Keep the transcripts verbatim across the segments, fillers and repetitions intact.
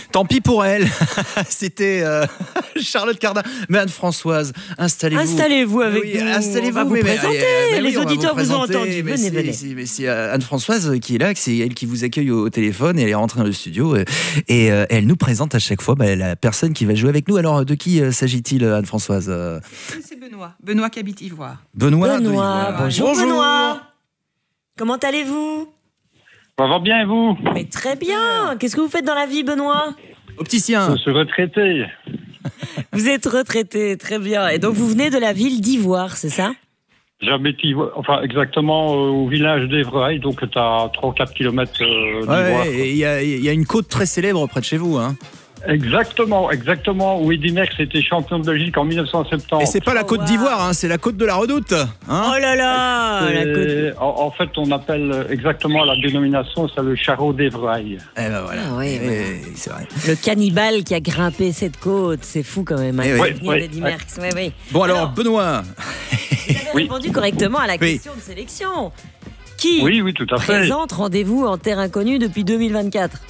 Tant pis pour elle. C'était euh, Charlotte Cardin. Mais Anne-Françoise, installez-vous. Installez-vous avec oui, nous. Installez-vous. On va vous mais, présenter. Mais, mais, Les oui, auditeurs vous, vous ont entendu. Mais venez, c'est, venez. C'est, mais c'est Anne-Françoise qui est là, c'est elle qui vous accueille au téléphone. Et elle est rentrée dans le studio et, et euh, elle nous présente à chaque fois bah, la personne qui va jouer avec nous. Alors, de qui euh, s'agit-il, Anne-Françoise? C'est Benoît. Benoît qui habite Ivoire. Benoît. Benoît. Bonjour, Bonjour Benoît. Comment allez-vous? Ça va bien, vous? Mais très bien. Qu'est-ce que vous faites dans la vie, Benoît? Opticien. Je suis retraité. Vous êtes retraité, très bien. Et donc, vous venez de la ville d'Ivoire, c'est ça? J'habite Ivoire, enfin, exactement euh, au village d'Evrail, donc tu as trois ou quatre kilomètres euh, d'Ivoire. Ouais, il y, y a une côte très célèbre près de chez vous, hein? Exactement, exactement. Où Eddy Merckx était champion de Belgique en mille neuf cent soixante-dix. Et c'est pas la côte oh, wow. d'Ivoire, hein, c'est la côte de la Redoute. Hein, oh là là la côte... en, en fait, on appelle exactement la dénomination, c'est le Charreau d'Evrail. Eh ben voilà, ah, oui, eh, oui. eh, c'est vrai. Le cannibale qui a grimpé cette côte, c'est fou quand même. Hein, eh, oui, oui, d'Eddy Merckx. Oui, oui. Bon alors, alors Benoît. Vous avez oui. répondu correctement à la question oui. de sélection. Qui oui, oui, tout à fait. présente Rendez-vous en terre inconnue depuis deux mille vingt-quatre?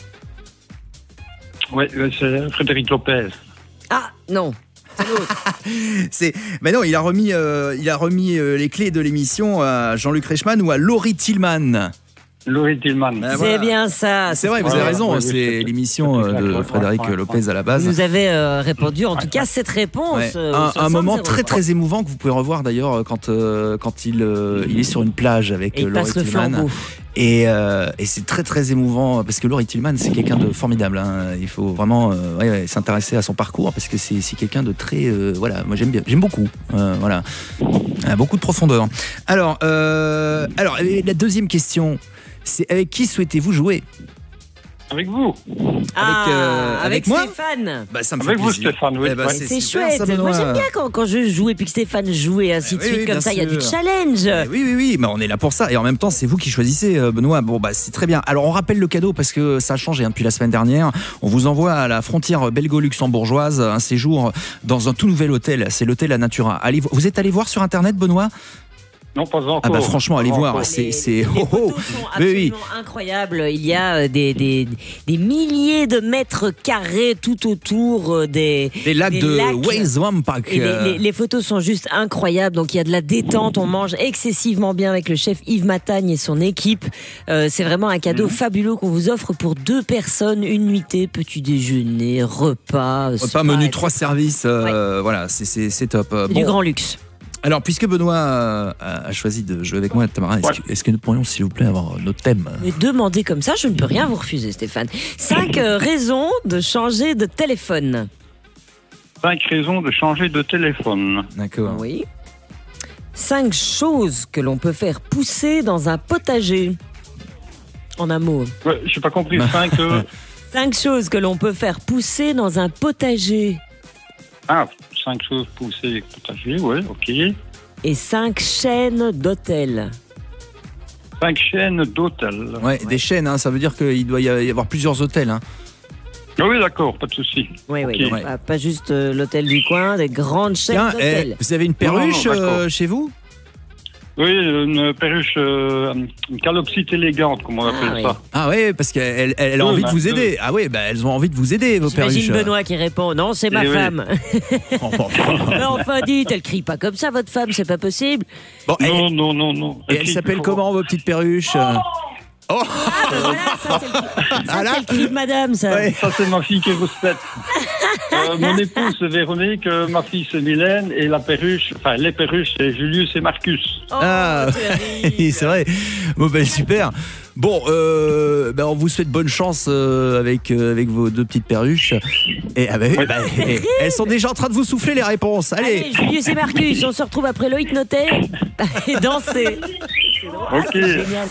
Oui, c'est Frédéric Lopez. Ah, non. C'est l'autre. c'est... Mais non, il a remis, euh, il a remis euh, les clés de l'émission à Jean-Luc Reichmann ou à Laurie Tillman. Laurie Tillman. Ben, c'est voilà. bien ça. C'est vrai, vous voilà. avez raison, Oui, c'est, c'est l'émission c'est de Frédéric ouais, Lopez à la base. Vous avez euh, répondu en tout cas cette réponse. Ouais. Euh, un, un moment zéro. très très émouvant que vous pouvez revoir d'ailleurs quand, euh, quand il, euh, il est sur une plage avec Et il Laurie passe le Tillman. flambeau. Et, euh, et c'est très très émouvant parce que Laurie Tillman c'est quelqu'un de formidable. Hein. Il faut vraiment euh, ouais, ouais, s'intéresser à son parcours parce que c'est, c'est quelqu'un de très euh, voilà. Moi j'aime bien, j'aime beaucoup. Euh, voilà, euh, beaucoup de profondeur. Alors, euh, alors la deuxième question, c'est avec qui souhaitez-vous jouer? Avec vous. Ah, avec, euh, avec, avec moi Stéphane. Bah, ça me avec fait vous, plaisir. Stéphane, oui. Eh ben, ouais. C'est, c'est super, chouette. ça, Moi, j'aime bien quand, quand je joue et puis que Stéphane joue et ainsi de oui, suite. oui, comme ça, il y a du sûr. challenge. Eh oui, oui, oui. Mais on est là pour ça. Et en même temps, c'est vous qui choisissez, Benoît. Bon, bah, c'est très bien. Alors, on rappelle le cadeau parce que ça a changé hein, depuis la semaine dernière. On vous envoie à la frontière belgo-luxembourgeoise un séjour dans un tout nouvel hôtel. C'est l'hôtel Natura. Allez, vous êtes allé voir sur Internet, Benoît? Non, pas encore. Ah bah franchement, allez pas voir, encore. c'est, Les, c'est... les Oh, oh. photos sont absolument oui, oui. incroyables. Il y a des, des, des milliers de mètres carrés tout autour des, Des lacs des de lacs. Weiswampak. Et les, les, les photos sont juste incroyables. Donc il y a de la détente, on mange excessivement bien avec le chef Yves Matagne et son équipe. Euh, c'est vraiment un cadeau mmh. fabuleux qu'on vous offre pour deux personnes, une nuitée, petit déjeuner, repas, Repas, spa, menu, et cetera. trois services. Euh, Ouais. Voilà, c'est, c'est, c'est top. C'est Bon. du grand luxe. Alors, puisque Benoît a, a choisi de jouer avec moi, Tamara, est-ce, Ouais. que, est-ce que nous pourrions, s'il vous plaît, avoir notre thème? Mais demandez comme ça, je ne peux rien vous refuser, Stéphane. Cinq euh, raisons de changer de téléphone. Cinq raisons de changer de téléphone. D'accord. Oui. Cinq choses que l'on peut faire pousser dans un potager. En un mot. Ouais, j'ai pas compris. Cinq. Euh... Cinq choses que l'on peut faire pousser dans un potager. Ah, cinq choses poussées potager, oui, ok. Et cinq chaînes d'hôtels. Cinq chaînes d'hôtels. Ouais, ouais. Des chaînes, hein, ça veut dire qu'il doit y avoir plusieurs hôtels. Hein. Ah oui, d'accord, pas de souci. Oui, okay. oui, ouais. pas, pas juste euh, l'hôtel du coin, des grandes chaînes Tiens, d'hôtels. eh, vous avez une perruche non, non, euh, chez vous? Oui, une perruche, euh, une calopsite élégante, comme on appelle Ah, oui. ça. Ah ouais, parce qu'elle elle, elle a Oui, envie bah, de vous aider. oui. Ah ouais, bah, elles ont envie de vous aider, vos perruches. J'imagine Benoît qui répond, non, c'est ma Eh oui. femme. Oh, bon, bon. Mais enfin, dites, elle crie pas comme ça, votre femme, c'est pas possible. Bon, Non, elle, non, non, non. et elle s'appelle comment, vos petites perruches? Oh, Ah, ben voilà, ça, c'est le, ça, Ah, là. c'est le cri de madame, ça. Ouais. Ça, c'est ma fille qui est rouspette. euh, mon épouse, c'est Véronique, euh, ma fille, c'est Mylène, et la perruche, enfin, les perruches, c'est Julius et Marcus. Oh, Ah, terrible. c'est vrai. Bon, ben super. Bon, euh, ben, on vous souhaite bonne chance euh, avec, euh, avec vos deux petites perruches. Et ah ben, oui, ben, et- elles sont déjà en train de vous souffler les réponses. Allez. Allez, Julius et Marcus, on se retrouve après Loïc Notet et danser. Ok. Génial.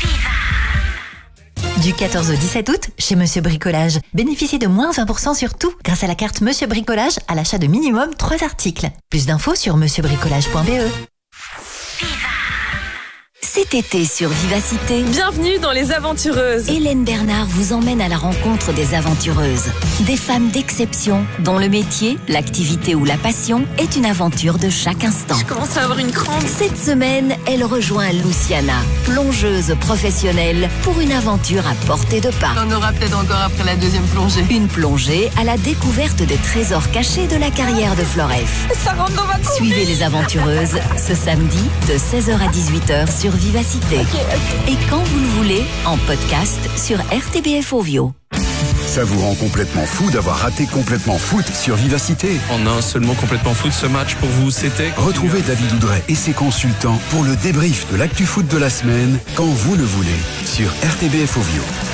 Du quatorze au dix-sept août, chez Monsieur Bricolage, bénéficiez de moins vingt pour cent sur tout grâce à la carte Monsieur Bricolage à l'achat de minimum trois articles. Plus d'infos sur monsieur bricolage point b e. Cet été sur Vivacité, bienvenue dans Les Aventureuses. Hélène Bernard vous emmène à la rencontre des aventureuses. Des femmes d'exception dont le métier, l'activité ou la passion est une aventure de chaque instant. Je commence à avoir une crampe. Cette semaine, elle rejoint Luciana, plongeuse professionnelle, pour une aventure à portée de pas. On aura peut-être encore après la deuxième plongée. Une plongée à la découverte des trésors cachés de la carrière de Floref. Ça rentre dans ma coupe. Suivez Les Aventureuses ce samedi de seize heures à dix-huit heures sur Vivacité. Okay, okay. Et quand vous le voulez, en podcast sur R T B F Ovio. Ça vous rend complètement fou d'avoir raté Complètement Foot sur Vivacité. En un seul mot, Complètement Foot, ce match pour vous, c'était... Retrouvez David Oudret et ses consultants pour le débrief de l'actu foot de la semaine, quand vous le voulez, sur R T B F Ovio.